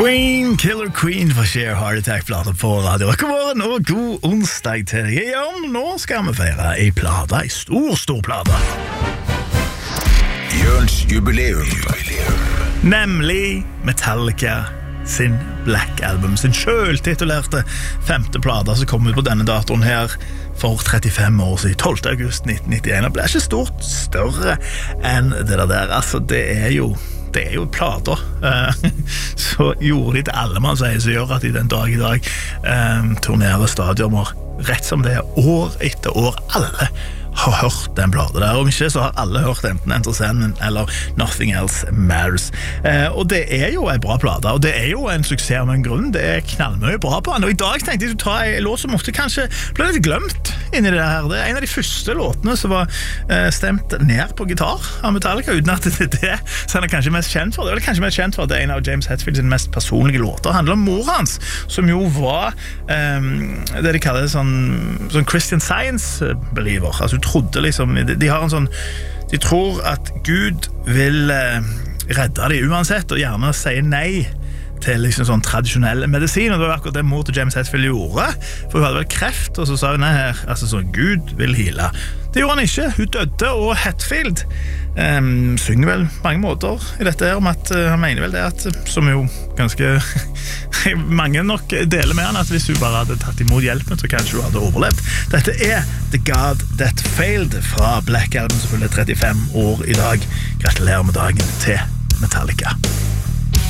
Queen, Killer Queen for Sheer Heart Attack-plater på radio. God morgen og god onsdag til deg. Ja, nå skal vi feire en plate, en stor plate. Jørns jubileum. Nemlig Metallica sin Black Album, sin selvtitulerte femte plate som kom ut på denne datoren her for 35 år siden, 12. august 1991. Det ble ikke stort større enn det der. Altså, det er jo plater så gjorde de til alle man sier som gjør at de den dag i dag turnerer stadioner rett som det er år etter år. Alle har hørt den platen der, om ikke så har alle hørt enten Enter Sandman eller Nothing Else Matters, og det er jo en bra plate, og det er jo en suksess med en grunn. Det er knallmøye bra på den, og i dag tenkte jeg å ta en låt som ofte kanskje ble litt glemt inni det her. Det er en av de første låtene som var stemt ned på gitar av Metallica, uten at det så han er kanskje mest kjent for det. Det er kanskje mest kjent for at det er en av James Hetfield sin mest personlige låter. Det handler om mor hans, som jo var det de kaller sånn Christian Science-believer. Altså trodde liksom, de har en sånn, de tror at Gud vil redde dem uansett, og gjerne sier nei til liksom sånn tradisjonell medisin, og det var akkurat det mor til James Hetfield gjorde, for hun hadde vel kreft, og så sa hun nei her, altså sånn, Gud vil heale. Det gjorde han ikke, hun døde, og Hetfield synger vel mange måter i dette her, om at han mener vel det at, som jo ganske mange nok deler med han, at hvis hun bare hadde tatt imot hjelpen, så kanskje hun hadde overlevd. Dette er The God That Failed fra Black Album, selvfølgelig 35 år i dag. Gratulerer med dagen til Metallica.